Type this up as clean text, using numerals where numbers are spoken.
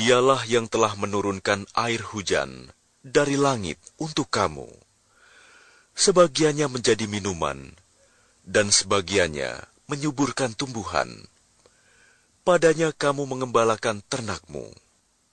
Dialah yang telah menurunkan air hujan dari langit untuk kamu. Sebagiannya menjadi minuman, dan sebagiannya menyuburkan tumbuhan. Padanya kamu mengembalakan ternakmu.